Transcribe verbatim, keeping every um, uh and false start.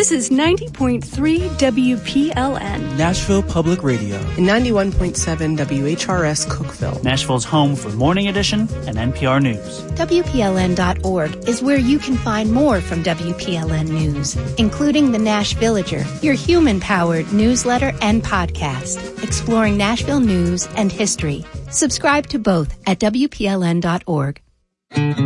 This is ninety point three W P L N. Nashville Public Radio. And ninety-one point seven W H R S Cookeville. Nashville's home for Morning Edition and N P R News. W P L N dot org is where you can find more from W P L N News, including the Nash Villager, your human-powered newsletter and podcast, exploring Nashville news and history. Subscribe to both at W P L N dot org.